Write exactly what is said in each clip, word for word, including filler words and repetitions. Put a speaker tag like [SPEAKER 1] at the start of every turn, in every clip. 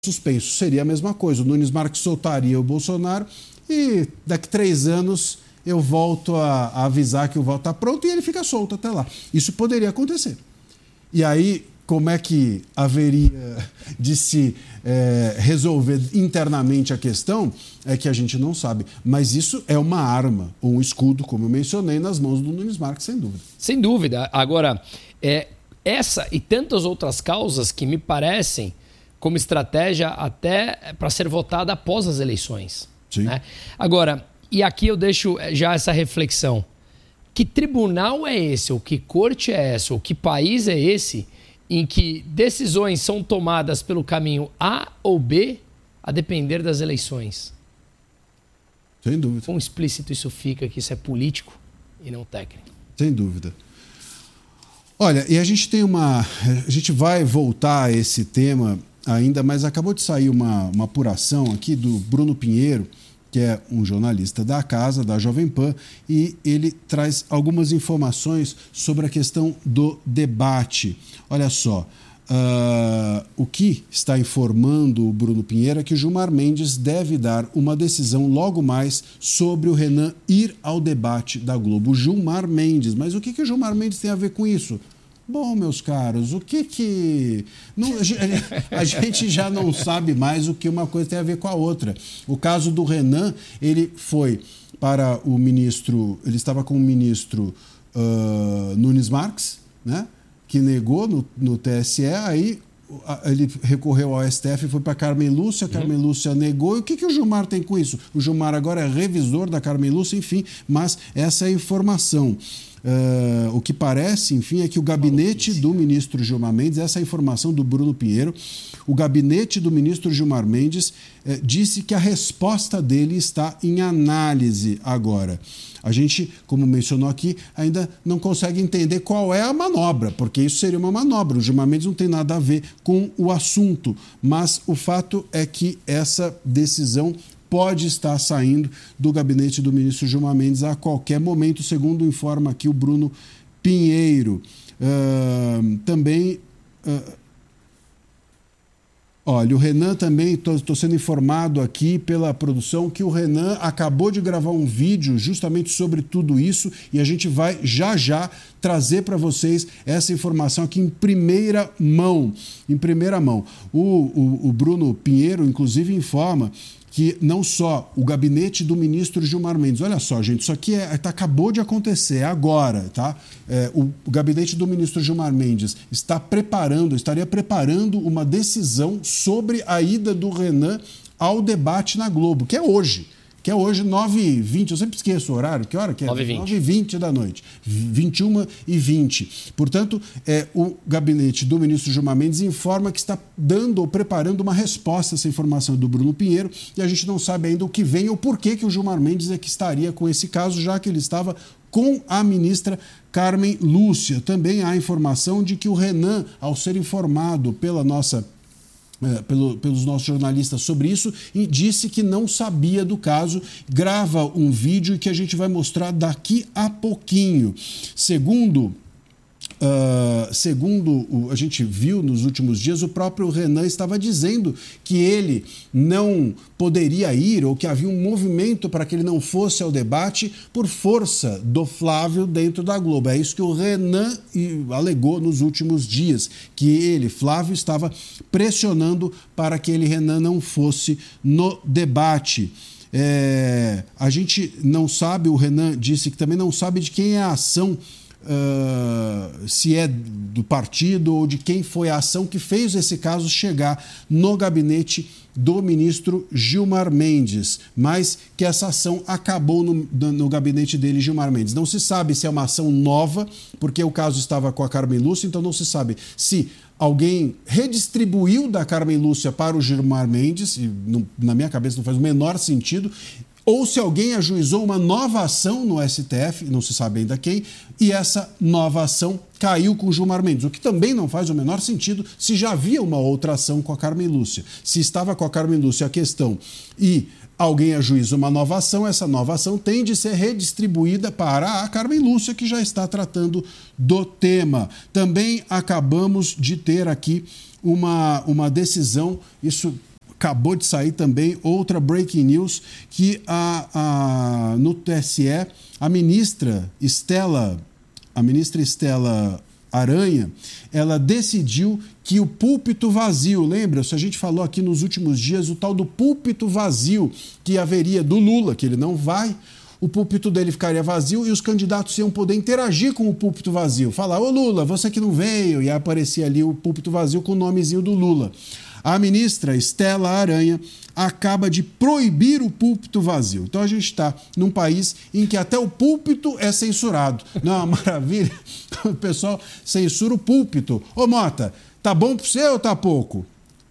[SPEAKER 1] suspenso. Seria a mesma coisa. O Nunes Marques soltaria o Bolsonaro e daqui três anos eu volto a, a avisar que o voto está pronto e ele fica solto até lá. Isso poderia acontecer. E aí, como é que haveria de se é, resolver internamente a questão, é que a gente não sabe. Mas isso é uma arma, ou um escudo, como eu mencionei, nas mãos do Nunes Marques, sem dúvida.
[SPEAKER 2] Sem dúvida. Agora, é, essa e tantas outras causas que me parecem como estratégia até para ser votada após as eleições.
[SPEAKER 1] Sim.
[SPEAKER 2] Né? Agora, e aqui eu deixo já essa reflexão. Que tribunal é esse, ou que corte é essa, ou que país é esse em que decisões são tomadas pelo caminho A ou B a depender das eleições?
[SPEAKER 1] Sem dúvida.
[SPEAKER 2] Quão explícito isso fica que isso é político e não técnico?
[SPEAKER 1] Sem dúvida. Olha, e a gente tem uma... A gente vai voltar a esse tema ainda, mas acabou de sair uma, uma apuração aqui do Bruno Pinheiro, que é um jornalista da casa, da Jovem Pan, e ele traz algumas informações sobre a questão do debate. Olha só, uh, o que está informando o Bruno Pinheiro é que o Gilmar Mendes deve dar uma decisão logo mais sobre o Renan ir ao debate da Globo. O Gilmar Mendes, mas o que, que o Gilmar Mendes tem a ver com isso? Bom, meus caros, o que que... Não, a gente já não sabe mais o que uma coisa tem a ver com a outra. O caso do Renan, ele foi para o ministro... Ele estava com o ministro uh, Nunes Marques, né, que negou no, no T S E, aí ele recorreu ao S T F e foi para a Carmen Lúcia, a Carmen uhum. Lúcia negou. E o que, que o Gilmar tem com isso? O Gilmar agora é revisor da Carmen Lúcia, enfim, mas essa é a informação. Uh, o que parece, enfim, é que o gabinete do ministro Gilmar Mendes, essa é a informação do Bruno Pinheiro, o gabinete do ministro Gilmar Mendes eh, disse que a resposta dele está em análise agora. A gente, como mencionou aqui, ainda não consegue entender qual é a manobra, porque isso seria uma manobra. O Gilmar Mendes não tem nada a ver com o assunto, mas o fato é que essa decisão pode estar saindo do gabinete do ministro Gilmar Mendes a qualquer momento, segundo informa aqui o Bruno Pinheiro. Uh, também... Uh, Olha, o Renan também, estou sendo informado aqui pela produção que o Renan acabou de gravar um vídeo justamente sobre tudo isso e a gente vai já já trazer para vocês essa informação aqui em primeira mão. Em primeira mão. O, o, o Bruno Pinheiro, inclusive, informa que não só o gabinete do ministro Gilmar Mendes, olha só, gente, isso aqui é, tá, acabou de acontecer, é agora, tá? É, o, o gabinete do ministro Gilmar Mendes está preparando, estaria preparando uma decisão sobre a ida do Renan ao debate na Globo, que é hoje. Que é hoje, nove e vinte, eu sempre esqueço o horário, que hora que é?
[SPEAKER 2] nove e vinte.
[SPEAKER 1] nove e vinte da noite, vinte e uma e vinte. Portanto, é, o gabinete do ministro Gilmar Mendes informa que está dando ou preparando uma resposta a essa informação do Bruno Pinheiro e a gente não sabe ainda o que vem ou por que que o Gilmar Mendes é que estaria com esse caso, já que ele estava com a ministra Carmen Lúcia. Também há informação de que o Renan, ao ser informado pela nossa... É, pelo, pelos nossos jornalistas sobre isso, e disse que não sabia do caso, grava um vídeo que a gente vai mostrar daqui a pouquinho. Segundo... Uh, segundo o, a gente viu nos últimos dias, o próprio Renan estava dizendo que ele não poderia ir ou que havia um movimento para que ele não fosse ao debate por força do Flávio dentro da Globo. É isso que o Renan alegou nos últimos dias, que ele, Flávio, estava pressionando para que ele, Renan, não fosse no debate. É, a gente não sabe, o Renan disse que também não sabe de quem é a ação, Uh, se é do partido ou de quem foi a ação que fez esse caso chegar no gabinete do ministro Gilmar Mendes, mas que essa ação acabou no, no gabinete dele, Gilmar Mendes. Não se sabe se é uma ação nova, porque o caso estava com a Carmen Lúcia, então não se sabe se alguém redistribuiu da Carmen Lúcia para o Gilmar Mendes, e não, na minha cabeça não faz o menor sentido, ou se alguém ajuizou uma nova ação no S T F, não se sabe ainda quem, e essa nova ação caiu com o Gilmar Mendes, o que também não faz o menor sentido se já havia uma outra ação com a Carmen Lúcia. Se estava com a Carmen Lúcia a questão e alguém ajuiza uma nova ação, essa nova ação tem de ser redistribuída para a Carmen Lúcia, que já está tratando do tema. Também acabamos de ter aqui uma, uma decisão, isso acabou de sair também outra breaking news, que a, a, no T S E, a ministra Estela, a ministra Estela Aranha, ela decidiu que o púlpito vazio, lembra? Se a gente falou aqui nos últimos dias, o tal do púlpito vazio que haveria do Lula, que ele não vai, o púlpito dele ficaria vazio e os candidatos iam poder interagir com o púlpito vazio. Falar, ô Lula, você que não veio, e aparecia ali o púlpito vazio com o nomezinho do Lula. A ministra Estela Aranha acaba de proibir o púlpito vazio. Então a gente está num país em que até o púlpito é censurado. Não é uma maravilha? O pessoal censura o púlpito. Ô Mota, tá bom para você ou tá pouco?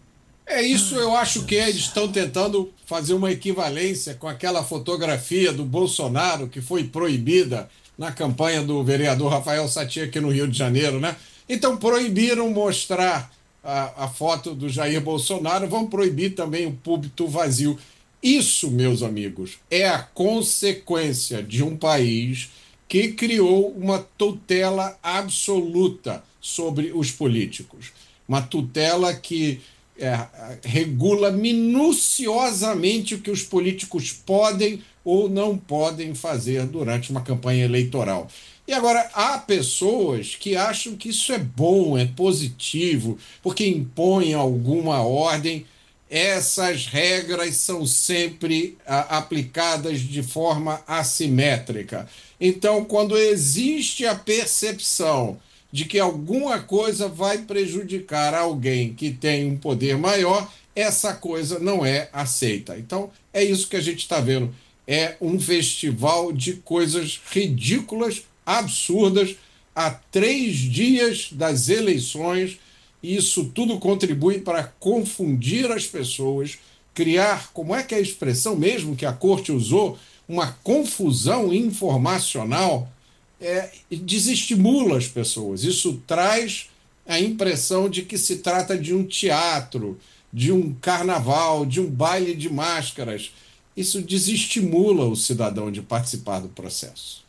[SPEAKER 3] É isso, eu acho que eles estão tentando fazer uma equivalência com aquela fotografia do Bolsonaro que foi proibida na campanha do vereador Rafael Satia aqui no Rio de Janeiro, né? Então proibiram mostrar A, a foto do Jair Bolsonaro, vão proibir também o púlpito vazio. Isso, meus amigos, é a consequência de um país que criou uma tutela absoluta sobre os políticos. Uma tutela que é, regula minuciosamente o que os políticos podem ou não podem fazer durante uma campanha eleitoral. E agora, há pessoas que acham que isso é bom, é positivo, porque impõe alguma ordem. Essas regras são sempre a, aplicadas de forma assimétrica. Então, quando existe a percepção de que alguma coisa vai prejudicar alguém que tem um poder maior, essa coisa não é aceita. Então, é isso que a gente está vendo. É um festival de coisas ridículas, absurdas, há três dias das eleições. Isso tudo contribui para confundir as pessoas, criar, como é que é a expressão mesmo que a corte usou, uma confusão informacional, é, desestimula as pessoas. Isso traz a impressão de que se trata de um teatro, de um carnaval, de um baile de máscaras. Isso desestimula o cidadão de participar do processo.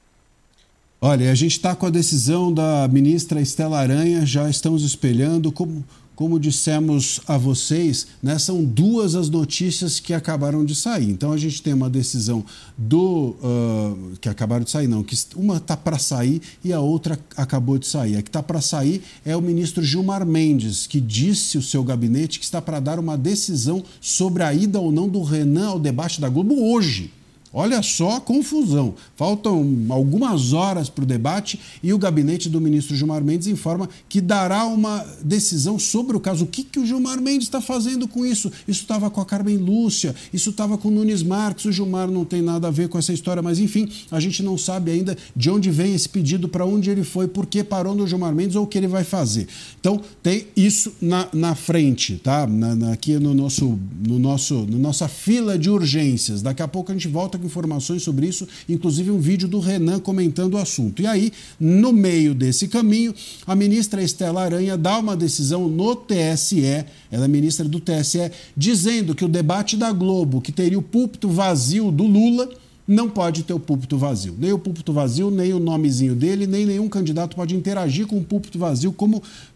[SPEAKER 1] Olha, a gente está com a decisão da ministra Estela Aranha, já estamos espelhando, como, como dissemos a vocês, né, são duas as notícias que acabaram de sair. Então a gente tem uma decisão do uh, que acabaram de sair, não, que uma está para sair e a outra acabou de sair. A que está para sair é o ministro Gilmar Mendes, que disse o seu gabinete que está para dar uma decisão sobre a ida ou não do Renan ao debate da Globo hoje. Olha só a confusão. Faltam algumas horas para o debate e o gabinete do ministro Gilmar Mendes informa que dará uma decisão sobre o caso. O que, que o Gilmar Mendes está fazendo com isso? Isso estava com a Carmen Lúcia, isso estava com o Nunes Marques. O Gilmar não tem nada a ver com essa história, mas enfim, a gente não sabe ainda de onde vem esse pedido, para onde ele foi, por que parou no Gilmar Mendes ou o que ele vai fazer. Então, tem isso na, na frente, tá? Na, na, aqui no nosso, no nosso, no nossa fila de urgências. Daqui a pouco a gente volta com informações sobre isso, inclusive um vídeo do Renan comentando o assunto. E aí, no meio desse caminho, a ministra Estela Aranha dá uma decisão no T S E, ela é ministra do T S E, dizendo que o debate da Globo, que teria o púlpito vazio do Lula, não pode ter o púlpito vazio. Nem o púlpito vazio, nem o nomezinho dele, nem nenhum candidato pode interagir com o púlpito vazio, como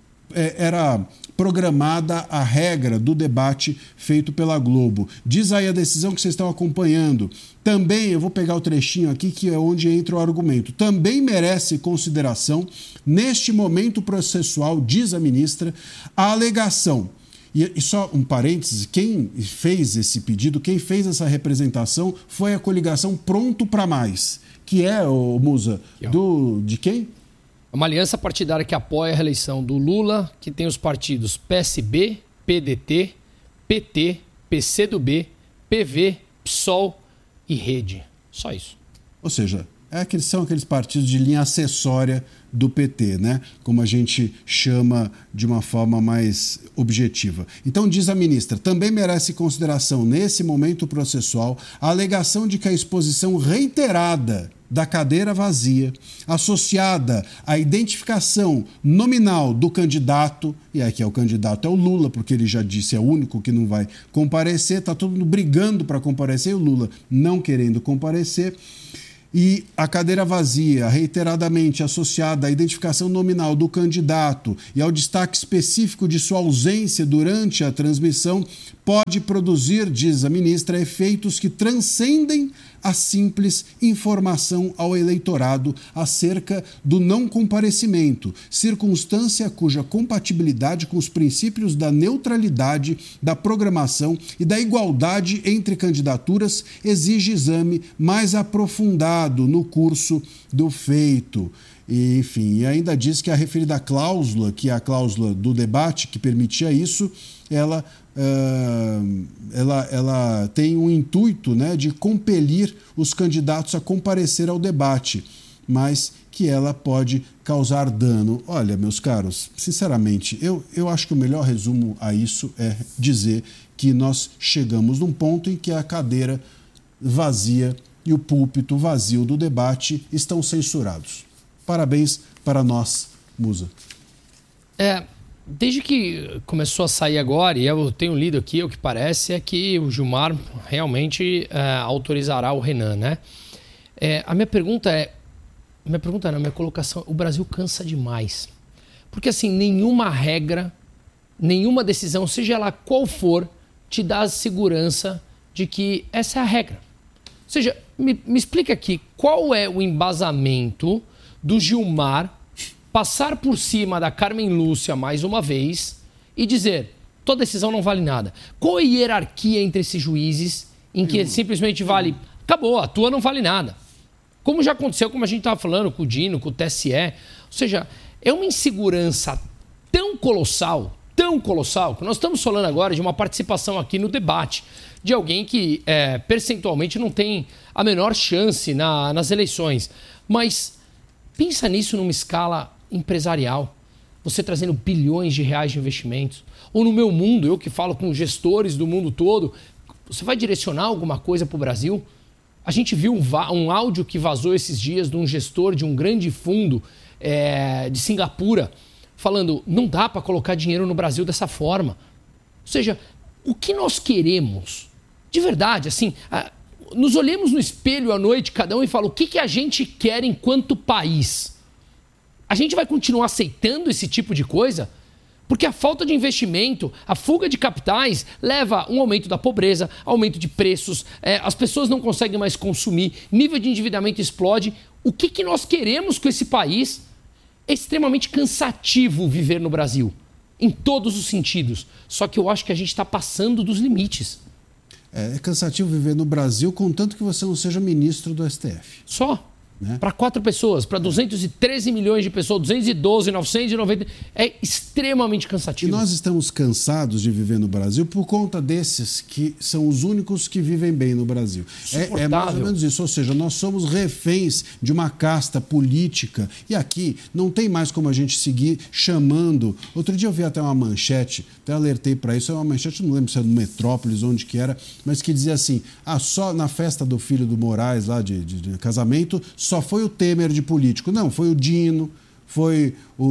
[SPEAKER 1] é, era programada a regra do debate feito pela Globo. Diz aí a decisão que vocês estão acompanhando. Também, eu vou pegar o trechinho aqui, que é onde entra o argumento. Também merece consideração, neste momento processual, diz a ministra, a alegação. E, e só um parênteses, quem fez esse pedido, quem fez essa representação foi a coligação Pronto para Mais, que é, ô, Musa, do, de quem?
[SPEAKER 2] Uma aliança partidária que apoia a reeleição do Lula, que tem os partidos P S B, P D T, P T, P C do B, P V, PSOL e Rede. Só isso.
[SPEAKER 1] Ou seja, é que são aqueles partidos de linha acessória do P T, né? Como a gente chama de uma forma mais objetiva. Então, diz a ministra, também merece consideração nesse momento processual a alegação de que a exposição reiterada da cadeira vazia, associada à identificação nominal do candidato, e aqui é o candidato é o Lula, porque ele já disse é o único que não vai comparecer, está todo mundo brigando para comparecer, e o Lula não querendo comparecer, e a cadeira vazia, reiteradamente associada à identificação nominal do candidato e ao destaque específico de sua ausência durante a transmissão, pode produzir, diz a ministra, efeitos que transcendem a simples informação ao eleitorado acerca do não comparecimento, circunstância cuja compatibilidade com os princípios da neutralidade, da programação e da igualdade entre candidaturas exige exame mais aprofundado no curso do feito. E, enfim, e ainda diz que a referida cláusula, que é a cláusula do debate que permitia isso, ela, uh, ela, ela tem um intuito, né, de compelir os candidatos a comparecer ao debate, mas que ela pode causar dano. Olha, meus caros, sinceramente, eu, eu acho que o melhor resumo a isso é dizer que nós chegamos num ponto em que a cadeira vazia e o púlpito vazio do debate estão censurados. Parabéns para nós, Musa.
[SPEAKER 2] É, desde que começou a sair agora, e eu tenho lido aqui, o que parece é que o Gilmar realmente é, autorizará o Renan, né? É, a minha pergunta é, a minha pergunta não, a minha colocação, o Brasil cansa demais. Porque assim, nenhuma regra, nenhuma decisão, seja ela qual for, te dá a segurança de que essa é a regra. Ou seja, me, me explica aqui, qual é o embasamento do Gilmar passar por cima da Carmen Lúcia mais uma vez e dizer, tua decisão não vale nada. Qual é a hierarquia entre esses juízes em que simplesmente vale, acabou, a tua não vale nada. Como já aconteceu, como a gente estava falando com o Dino, com o T S E. Ou seja, é uma insegurança tão colossal, tão colossal, que nós estamos falando agora de uma participação aqui no debate de alguém que é, percentualmente não tem a menor chance na, nas eleições. Mas pensa nisso numa escala empresarial, você trazendo bilhões de reais de investimentos. Ou no meu mundo, eu que falo com gestores do mundo todo, você vai direcionar alguma coisa para o Brasil? A gente viu um, um áudio que vazou esses dias de um gestor de um grande fundo é, de Singapura, falando, não dá para colocar dinheiro no Brasil dessa forma. Ou seja, o que nós queremos, de verdade, assim, a, nos olhemos no espelho à noite, cada um, e fala, o que, que a gente quer enquanto país? A gente vai continuar aceitando esse tipo de coisa? Porque a falta de investimento, a fuga de capitais, leva a um aumento da pobreza, aumento de preços, é, as pessoas não conseguem mais consumir, nível de endividamento explode. O que, que nós queremos com esse país? É extremamente cansativo viver no Brasil, em todos os sentidos. Só que eu acho que a gente está passando dos limites.
[SPEAKER 1] É cansativo viver no Brasil, contanto que você não seja ministro do S T F.
[SPEAKER 2] Só. Né? Para quatro pessoas, para duzentos e treze milhões de pessoas, duzentos e doze, novecentos e noventa... É extremamente cansativo.
[SPEAKER 1] E nós estamos cansados de viver no Brasil por conta desses que são os únicos que vivem bem no Brasil. É, é mais ou menos isso. Ou seja, nós somos reféns de uma casta política. E aqui não tem mais como a gente seguir chamando... Outro dia eu vi até uma manchete, até alertei para isso, é uma manchete, não lembro se era no Metrópolis, onde que era, mas que dizia assim, ah, só na festa do filho do Moraes, lá de, de, de casamento... Só foi o Temer de político. Não, foi o Dino, foi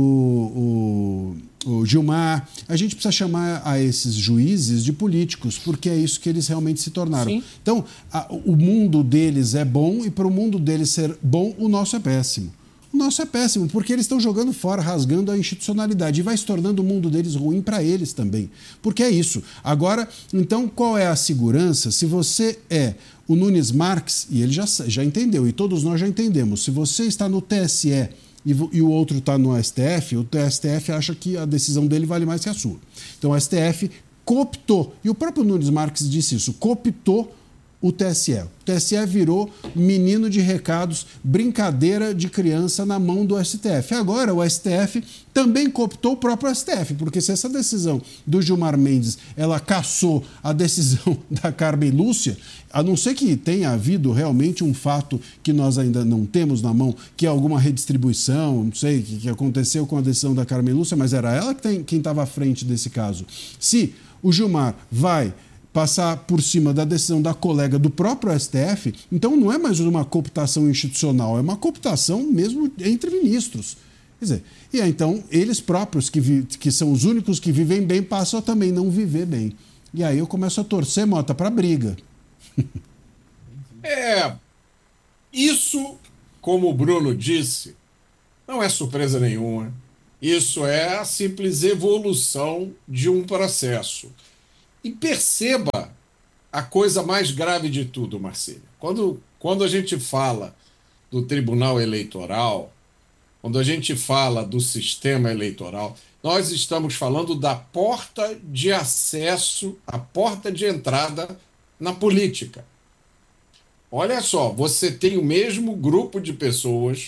[SPEAKER 1] o, o, o Gilmar. A gente precisa chamar a esses juízes de políticos, porque é isso que eles realmente se tornaram. Sim. Então, a, o mundo deles é bom e para o mundo deles ser bom, o nosso é péssimo. O nosso é péssimo, porque eles estão jogando fora, rasgando a institucionalidade e vai se tornando o mundo deles ruim para eles também. Porque é isso. Agora, então, qual é a segurança? Se você é o Nunes Marques, e ele já, já entendeu, e todos nós já entendemos, se você está no T S E e, e o outro está no S T F, o S T F acha que a decisão dele vale mais que a sua. Então, o S T F cooptou, e o próprio Nunes Marques disse isso, cooptou o T S E. O T S E virou menino de recados, brincadeira de criança na mão do S T F. Agora o S T F também cooptou o próprio S T F, porque se essa decisão do Gilmar Mendes, ela cassou a decisão da Carmen Lúcia, a não ser que tenha havido realmente um fato que nós ainda não temos na mão, que é alguma redistribuição, não sei o que aconteceu com a decisão da Carmen Lúcia, mas era ela que tem, quem estava à frente desse caso. Se o Gilmar vai passar por cima da decisão da colega do próprio S T F, então não é mais uma cooptação institucional, é uma cooptação mesmo entre ministros. Quer dizer, e aí, então eles próprios, que, vi, que são os únicos que vivem bem, passam a também não viver bem. E aí eu começo a torcer, Mota, para briga.
[SPEAKER 3] É, Isso, como o Bruno disse, não é surpresa nenhuma. Isso é a simples evolução de um processo. E perceba a coisa mais grave de tudo, Marcílio. Quando, quando a gente fala do Tribunal Eleitoral, quando a gente fala do sistema eleitoral, nós estamos falando da porta de acesso, a porta de entrada na política. Olha só, você tem o mesmo grupo de pessoas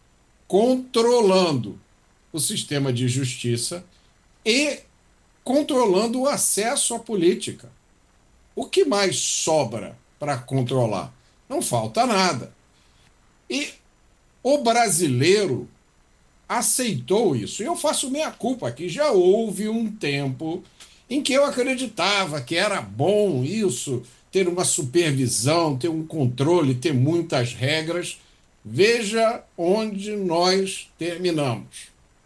[SPEAKER 3] controlando o sistema de justiça e controlando o acesso à política. O que mais sobra para controlar? Não falta nada. E o brasileiro aceitou isso. Eu faço minha culpa aqui. Já houve um tempo em que eu acreditava que era bom isso, ter uma supervisão, ter um controle, ter muitas regras. Veja onde nós terminamos.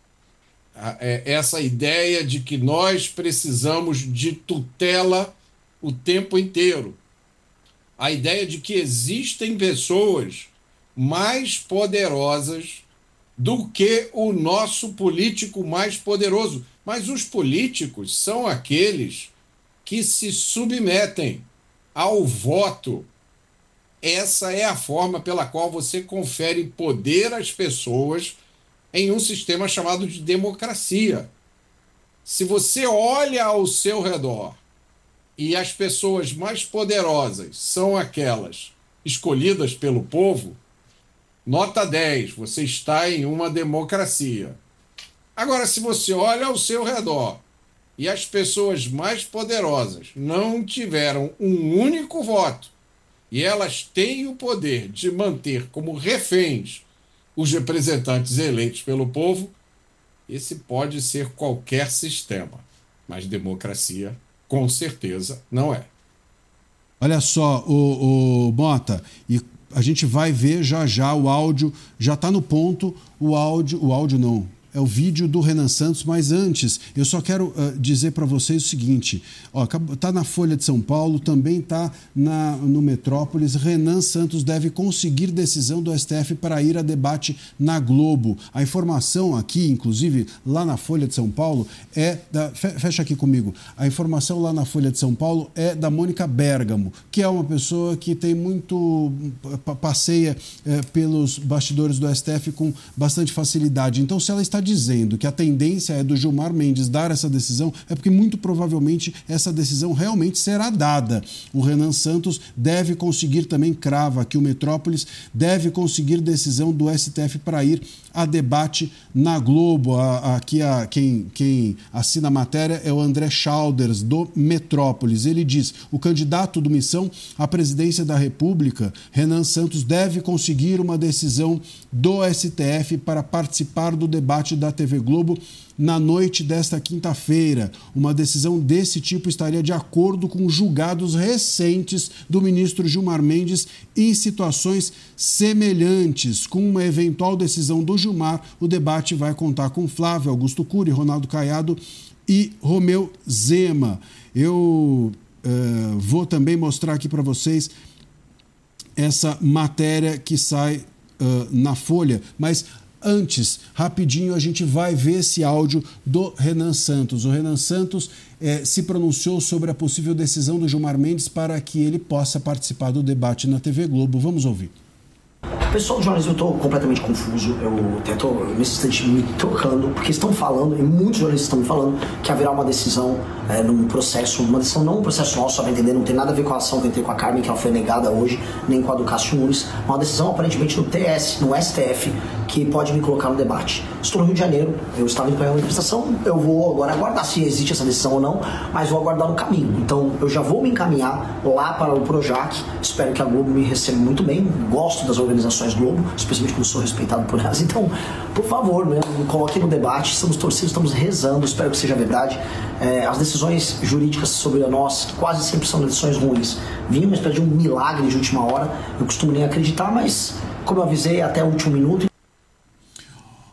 [SPEAKER 3] Essa ideia de que nós precisamos de tutela o tempo inteiro. A ideia de que existem pessoas mais poderosas do que o nosso político mais poderoso. Mas os políticos são aqueles que se submetem ao voto. Essa é a forma pela qual você confere poder às pessoas em um sistema chamado de democracia. Se você olha ao seu redor e as pessoas mais poderosas são aquelas escolhidas pelo povo, nota dez, você está em uma democracia. Agora, se você olha ao seu redor e as pessoas mais poderosas não tiveram um único voto e elas têm o poder de manter como reféns os representantes eleitos pelo povo, esse pode ser qualquer sistema, mas democracia, com certeza, não é.
[SPEAKER 1] Olha só, o, o Mota, e a gente vai ver já já o áudio, já está no ponto, o áudio, o áudio não, é o vídeo do Renan Santos, mas antes eu só quero uh, dizer para vocês o seguinte, ó, tá na Folha de São Paulo, também tá na, no Metrópolis, Renan Santos deve conseguir decisão do S T F para ir a debate na Globo. A informação aqui, inclusive, lá na Folha de São Paulo, é da, fecha aqui comigo, a informação lá na Folha de São Paulo é da Mônica Bergamo, que é uma pessoa que tem muito, passeia é, pelos bastidores do S T F com bastante facilidade. Então, se ela está dizendo que a tendência é do Gilmar Mendes dar essa decisão, é porque muito provavelmente essa decisão realmente será dada. O Renan Santos deve conseguir, também crava aqui o Metrópolis, deve conseguir decisão do S T F para ir a debate na Globo. Aqui a, quem, quem assina a matéria é o André Schauders, do Metrópolis. Ele diz, o candidato do Missão à presidência da República, Renan Santos, deve conseguir uma decisão do S T F para participar do debate da T V Globo na noite desta quinta-feira. Uma decisão desse tipo estaria de acordo com julgados recentes do ministro Gilmar Mendes em situações semelhantes. Com uma eventual decisão do Gilmar, o debate vai contar com Flávio Augusto Cury, Ronaldo Caiado e Romeu Zema. Eu uh, vou também mostrar aqui para vocês essa matéria que sai uh, na Folha, mas antes, rapidinho, a gente vai ver esse áudio do Renan Santos. O Renan Santos eh, se pronunciou sobre a possível decisão do Gilmar Mendes para que ele possa participar do debate na T V Globo. Vamos ouvir.
[SPEAKER 4] Pessoal do jornalismo, eu estou completamente confuso, eu estou nesse instante me trocando, porque estão falando, e muitos jornalistas estão me falando, que haverá uma decisão é, num processo, uma decisão não um processo nosso, só para entender, não tem nada a ver com a ação que eu entrei com a Carmen, que ela foi negada hoje, nem com a do Cássio Nunes, uma decisão aparentemente no T S, no S T F, que pode me colocar no debate. Estou no Rio de Janeiro, eu estava indo para a manifestação, eu vou agora aguardar se existe essa decisão ou não, mas vou aguardar no caminho. Então eu já vou me encaminhar lá para o Projac, espero que a Globo me receba muito bem, gosto das organizações Globo, especialmente quando sou respeitado por elas. Então, por favor, né, me coloquem no debate, estamos torcendo, estamos rezando, espero que seja verdade. É, as decisões jurídicas sobre nós quase sempre são decisões ruins. Vinha uma espécie de um milagre de última hora, eu costumo nem acreditar, mas como eu avisei, até o último minuto.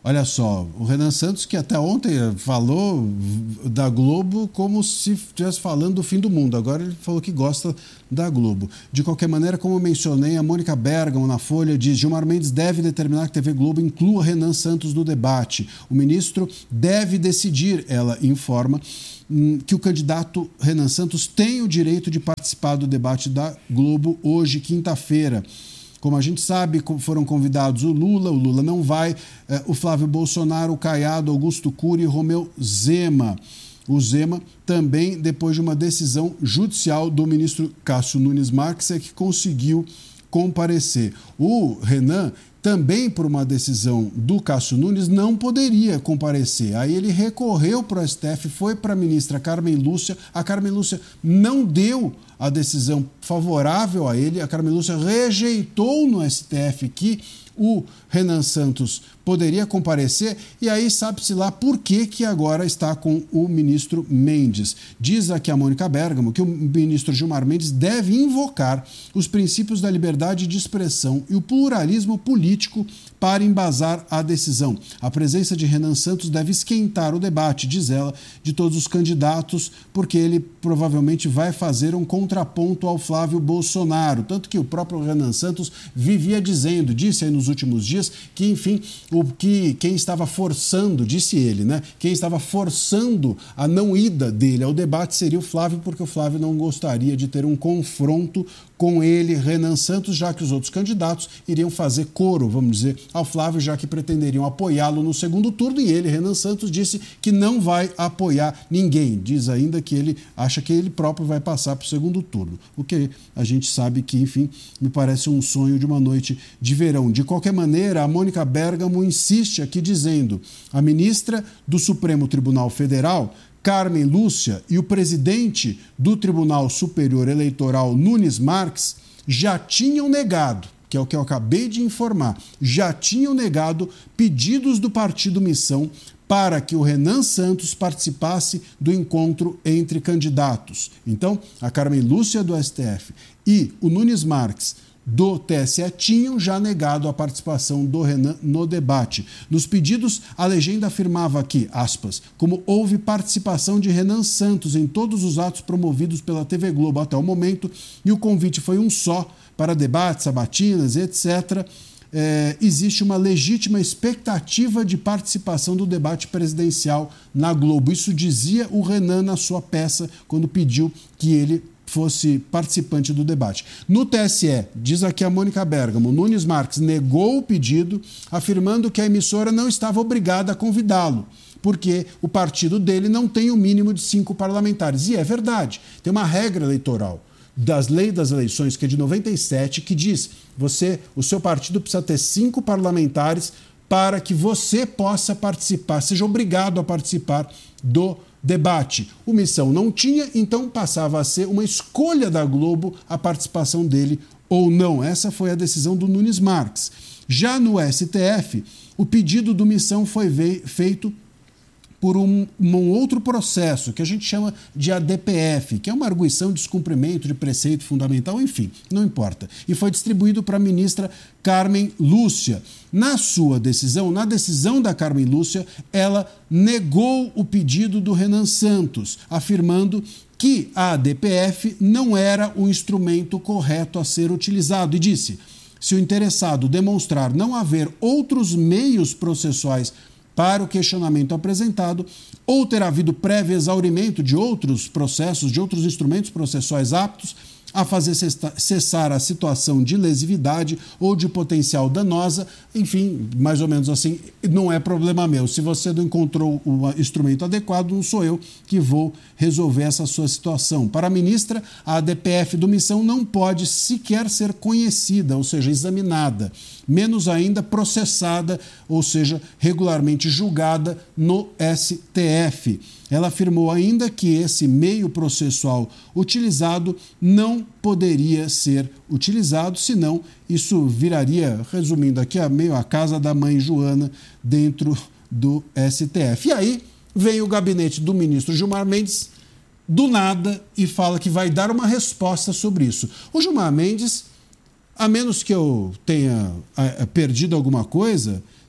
[SPEAKER 1] Olha só, o Renan Santos, que até ontem falou da Globo como se estivesse falando do fim do mundo. Agora ele falou que gosta da Globo. De qualquer maneira, como eu mencionei, a Mônica Bergamo, na Folha, diz: Gilmar Mendes deve determinar que a T V Globo inclua Renan Santos no debate. O ministro deve decidir, ela informa, que o candidato Renan Santos tem o direito de participar do debate da Globo hoje, quinta-feira. Como a gente sabe, foram convidados o Lula, o Lula não vai, eh, o Flávio Bolsonaro, o Caiado, Augusto Cury e Romeu Zema. O Zema também, depois de uma decisão judicial do ministro Cássio Nunes Marques, é que conseguiu comparecer. O Renan, também por uma decisão do Cássio Nunes, não poderia comparecer. Aí ele recorreu para o S T F, foi para a ministra Carmen Lúcia. A Carmen Lúcia não deu a decisão favorável a ele. A Carmen Lúcia rejeitou no S T F que o Renan Santos poderia comparecer, e aí sabe-se lá por que que agora está com o ministro Mendes. Diz aqui a Mônica Bergamo que o ministro Gilmar Mendes deve invocar os princípios da liberdade de expressão e o pluralismo político para embasar a decisão. A presença de Renan Santos deve esquentar o debate, diz ela, de todos os candidatos, porque ele provavelmente vai fazer um contraponto ao Flávio Bolsonaro. Tanto que o próprio Renan Santos vivia dizendo, disse aí nos últimos dias, que, enfim, o que quem estava forçando, disse ele, né? Quem estava forçando a não ida dele ao debate seria o Flávio, porque o Flávio não gostaria de ter um confronto com ele, Renan Santos, já que os outros candidatos iriam fazer coro, vamos dizer, ao Flávio, já que pretenderiam apoiá-lo no segundo turno, e ele, Renan Santos, disse que não vai apoiar ninguém. Diz ainda que ele acha que ele próprio vai passar para o segundo turno, o que a gente sabe que, enfim, me parece um sonho de uma noite de verão. De qualquer maneira, a Mônica Bergamo insiste aqui dizendo: a ministra do Supremo Tribunal Federal, Carmen Lúcia, e o presidente do Tribunal Superior Eleitoral, Nunes Marques, já tinham negado, que é o que eu acabei de informar, já tinham negado pedidos do Partido Missão para que o Renan Santos participasse do encontro entre candidatos. Então, a Carmen Lúcia do S T F e o Nunes Marques do T S E tinham já negado a participação do Renan no debate. Nos pedidos, a legenda afirmava aqui, aspas, como houve participação de Renan Santos em todos os atos promovidos pela T V Globo até o momento, e o convite foi um só para debates, sabatinas, etcétera, é, existe uma legítima expectativa de participação do debate presidencial na Globo. Isso dizia o Renan na sua peça, quando pediu que ele fosse participante do debate. No T S E, diz aqui a Mônica Bergamo, Nunes Marques negou o pedido, afirmando que a emissora não estava obrigada a convidá-lo, porque o partido dele não tem o mínimo de cinco parlamentares. E é verdade, tem uma regra eleitoral das leis das eleições, que é de noventa e sete, que diz, você, o seu partido precisa ter cinco parlamentares para que você possa participar, seja obrigado a participar do debate. O Missão não tinha, então passava a ser uma escolha da Globo a participação dele ou não. Essa foi a decisão do Nunes Marques. Já no S T F, o pedido do Missão foi feito por um, um outro processo, que a gente chama de A D P F, que é uma arguição de descumprimento de preceito fundamental, enfim, não importa. E foi distribuído para a ministra Carmen Lúcia. Na sua decisão, na decisão da Carmen Lúcia, ela negou o pedido do Renan Santos, afirmando que a A D P F não era o instrumento correto a ser utilizado, e disse: se o interessado demonstrar não haver outros meios processuais para o questionamento apresentado, ou ter havido prévio exaurimento de outros processos, de outros instrumentos processuais aptos a fazer cessar a situação de lesividade ou de potencial danosa, enfim, mais ou menos assim, não é problema meu. Se você não encontrou o instrumento adequado, não sou eu que vou resolver essa sua situação. Para a ministra, a A D P F do Missão não pode sequer ser conhecida, ou seja, examinada, menos ainda processada, ou seja, regularmente julgada no S T F. Ela afirmou ainda que esse meio processual utilizado não poderia ser utilizado, senão isso viraria, resumindo aqui, a meio a casa da mãe Joana dentro do S T F. E aí vem o gabinete do ministro Gilmar Mendes do nada e fala que vai dar uma resposta sobre isso. O Gilmar Mendes, a menos que eu tenha perdido alguma coisa,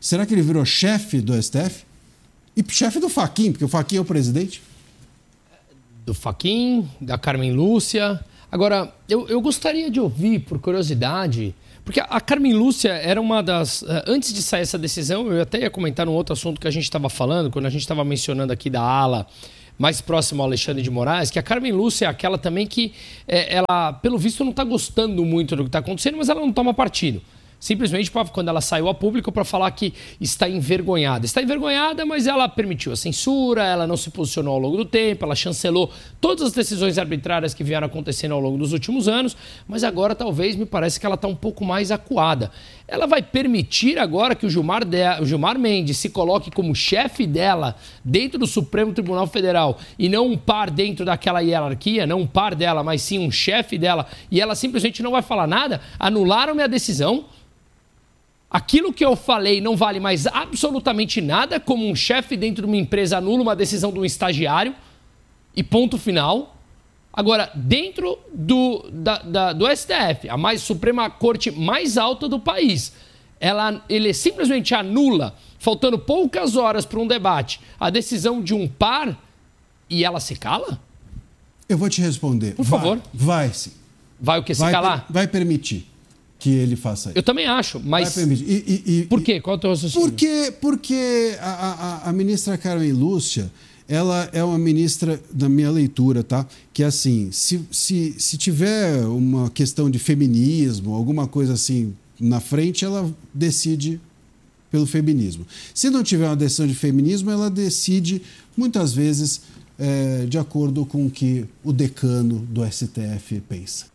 [SPEAKER 1] Será que ele virou chefe do S T F? E chefe do Fachin, porque o Fachin é o presidente?
[SPEAKER 2] Do Fachin, da Carmen Lúcia. Agora, eu, eu gostaria de ouvir, por curiosidade, porque a Carmen Lúcia era uma das... Antes de sair essa decisão, eu até ia comentar um outro assunto que a gente estava falando, quando a gente estava mencionando aqui da ala mais próximo ao Alexandre de Moraes, que a Carmen Lúcia é aquela também que, é, ela, pelo visto, não está gostando muito do que está acontecendo, mas ela não toma partido. Simplesmente quando ela saiu a público para falar que está envergonhada. Está envergonhada, mas ela permitiu a censura, ela não se posicionou ao longo do tempo, ela chancelou todas as decisões arbitrárias que vieram acontecendo ao longo dos últimos anos, mas agora talvez me parece que ela está um pouco mais acuada. Ela vai permitir agora que o Gilmar, de... o Gilmar Mendes se coloque como chefe dela dentro do Supremo Tribunal Federal e não um par dentro daquela hierarquia, não um par dela, mas sim um chefe dela, e ela simplesmente não vai falar nada? Anularam minha decisão. Aquilo que eu falei não vale mais absolutamente nada, como um chefe dentro de uma empresa anula uma decisão de um estagiário e ponto final. Agora, dentro do, da, da, do S T F, a mais Suprema Corte mais alta do país, ela, ele simplesmente anula, faltando poucas horas para um debate, a decisão de um par e ela se cala?
[SPEAKER 1] Eu vou te responder.
[SPEAKER 2] Por
[SPEAKER 1] vai,
[SPEAKER 2] favor.
[SPEAKER 1] Vai sim.
[SPEAKER 2] Vai o quê? Se
[SPEAKER 1] vai,
[SPEAKER 2] calar?
[SPEAKER 1] Vai permitir que ele faça isso.
[SPEAKER 2] Eu também acho, mas...
[SPEAKER 1] Vai permitir. E, e, e,
[SPEAKER 2] Por quê? Qual é o teu raciocínio?
[SPEAKER 1] Porque, porque a, a, a ministra Carmen Lúcia, ela é uma ministra, da minha leitura, tá? Que assim, se, se, se tiver uma questão de feminismo, alguma coisa assim na frente, ela decide pelo feminismo. Se não tiver uma decisão de feminismo, ela decide, muitas vezes, é, de acordo com o que o decano do S T F pensa.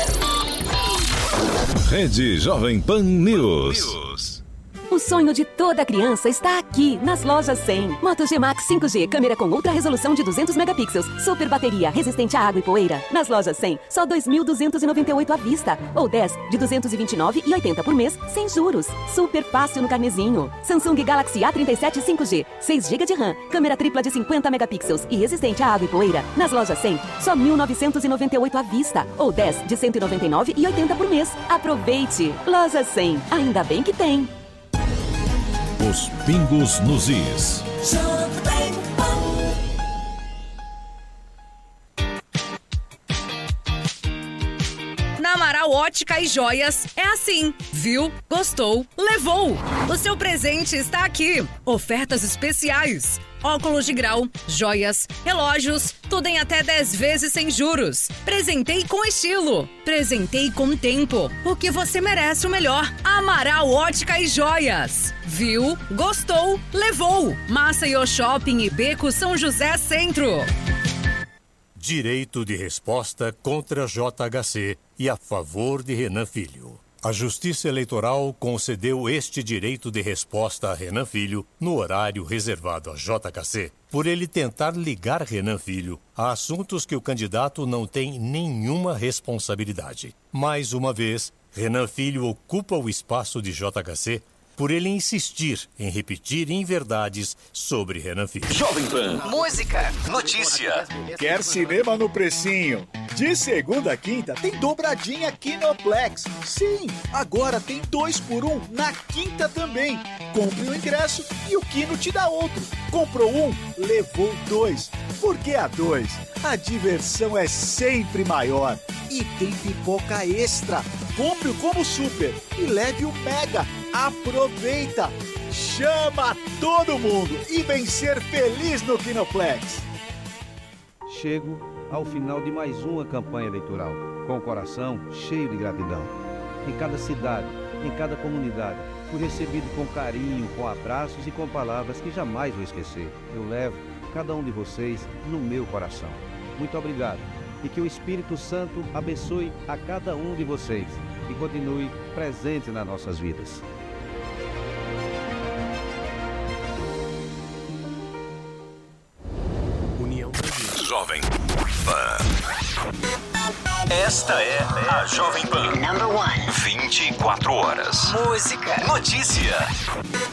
[SPEAKER 5] Rede Jovem Pan News.
[SPEAKER 6] O sonho de toda criança está aqui, nas lojas cem. Moto G-Max cinco G, câmera com ultra resolução de duzentos megapixels, super bateria, resistente a água e poeira. Nas lojas cem, só dois mil duzentos e noventa e oito à vista, ou dez de duzentos e vinte e nove reais e oitenta por mês, sem juros. Super fácil no carnezinho. Samsung Galaxy A trinta e sete cinco G, seis gigas de RAM, câmera tripla de cinquenta megapixels e resistente a água e poeira. Nas lojas cem, só mil novecentos e noventa e oito à vista, ou dez de cento e noventa e nove reais e oitenta por mês. Aproveite! Lojas cem, ainda bem que tem.
[SPEAKER 5] Os pingos nos is.
[SPEAKER 7] Na Amaral Ótica e Joias é assim. Viu? Gostou? Levou! O seu presente está aqui. Ofertas especiais. Óculos de grau, joias, relógios, tudo em até dez vezes sem juros. Presentei com estilo. Presentei com tempo. Porque você merece o melhor. Amaral Ótica e Joias. Viu? Gostou? Levou! Maceió Shopping e Beco São José Centro.
[SPEAKER 8] Direito de resposta contra J H C e a favor de Renan Filho. A Justiça Eleitoral concedeu este direito de resposta a Renan Filho no horário reservado a J H C, por ele tentar ligar Renan Filho a assuntos que o candidato não tem nenhuma responsabilidade. Mais uma vez, Renan Filho ocupa o espaço de J H C por ele insistir em repetir inverdades sobre Renan Filho.
[SPEAKER 5] Jovem Pan.
[SPEAKER 9] Música. Notícia.
[SPEAKER 10] Quer cinema no precinho? De segunda a quinta tem dobradinha Kinoplex. Sim, agora tem dois por um na quinta também. Compre o ingresso e o Kino te dá outro. Comprou um, levou dois. Por que a dois? A diversão é sempre maior. E tem pipoca extra. Compre o Combo Super e leve o Mega. Aproveita! Chama todo mundo e vem ser feliz no Kinoplex.
[SPEAKER 11] Chego ao final de mais uma campanha eleitoral, com o coração cheio de gratidão. Em cada cidade, em cada comunidade, fui recebido com carinho, com abraços e com palavras que jamais vou esquecer. Eu levo cada um de vocês no meu coração. Muito obrigado e que o Espírito Santo abençoe a cada um de vocês e continue presente nas nossas vidas.
[SPEAKER 5] União Jovem Pan. Esta é a Jovem Pan.
[SPEAKER 9] Number one.
[SPEAKER 5] vinte e quatro horas.
[SPEAKER 9] Música.
[SPEAKER 5] Notícia.